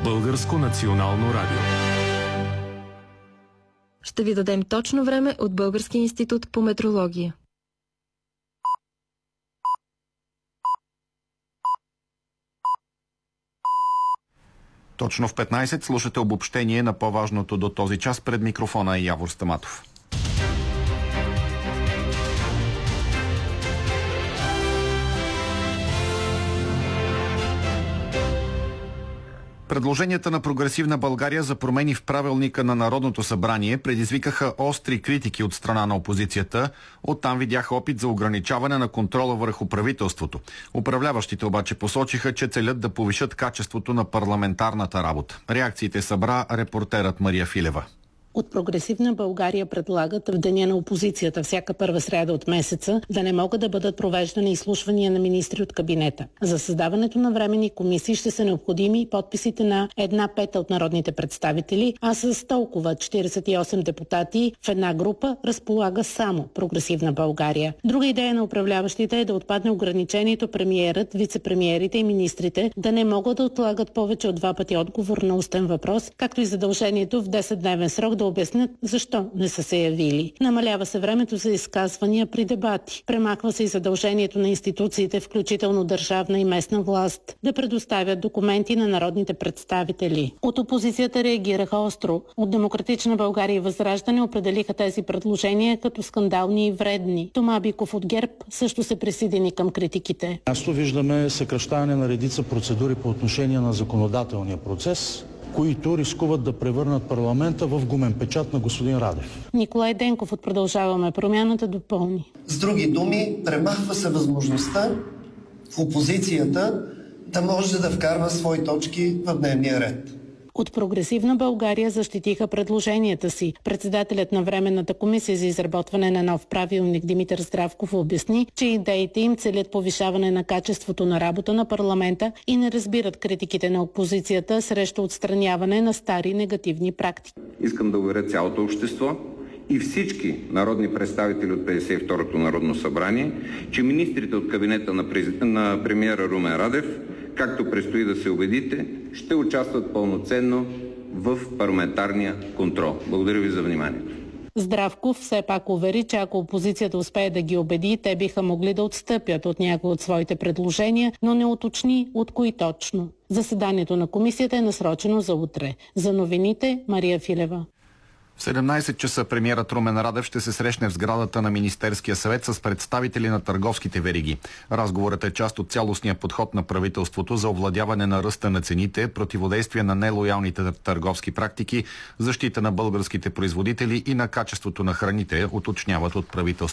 Българско национално радио. Ще ви дадем точно време от Българския институт по метрология. Точно в 15 слушате обобщение на по-важното до този час. Пред микрофона е Явор Стаматов. Предложенията на Прогресивна България за промени в правилника на Народното събрание предизвикаха остри критики от страна на опозицията. Оттам видяха опит за ограничаване на контрола върху правителството. Управляващите обаче посочиха, че целят да повишат качеството на парламентарната работа. Реакциите събра репортерът Мария Филева. От Прогресивна България предлагат в деня на опозицията, всяка първа сряда от месеца, да не могат да бъдат провеждани изслушвания на министри от кабинета. За създаването на временни комисии ще са необходими подписите на 1/5 от народните представители, а с толкова 48 депутати в една група разполага само Прогресивна България. Друга идея на управляващите е да отпадне ограничението премиерът, вице-премиерите и министрите да не могат да отлагат повече от 2 пъти отговор на устен въпрос, както и задължението в 10-дневен срок да обяснят защо не са се явили. Намалява се времето за изказвания при дебати. Премахва се и задължението на институциите, включително държавна и местна власт, да предоставят документи на народните представители. От опозицията реагираха остро. От Демократична България и Възраждане определиха тези предложения като скандални и вредни. Тома Биков от ГЕРБ също се присъедини към критиките. Място виждаме съкращаване на редица процедури по отношение на законодателния процес, които рискуват да превърнат парламента в гумен печат на господин Радев. Николай Денков от Продължаваме промяната допълни. С други думи, премахва се възможността в опозицията да може да вкарва свои точки в дневния ред. От Прогресивна България защитиха предложенията си. Председателят на Временната комисия за изработване на нов правилник Димитър Здравков обясни, че идеите им целят повишаване на качеството на работа на парламента и не разбират критиките на опозицията срещу отстраняване на стари негативни практики. Искам да уверя цялото общество и всички народни представители от 52-то Народно събрание, че министрите от кабинета на премиера Румен Радев, както предстои да се убедите, ще участват пълноценно в парламентарния контрол. Благодаря ви за вниманието. Здравков все пак увери, че ако опозицията успее да ги убеди, те биха могли да отстъпят от някои от своите предложения, но не уточни от кои точно. Заседанието на комисията е насрочено за утре. За новините Мария Филева. В 17 часа премиерът Румен Радев ще се срещне в сградата на Министерския съвет с представители на търговските вериги. Разговорът е част от цялостния подход на правителството за овладяване на ръста на цените, противодействие на нелоялните търговски практики, защита на българските производители и на качеството на храните, уточняват от правителството.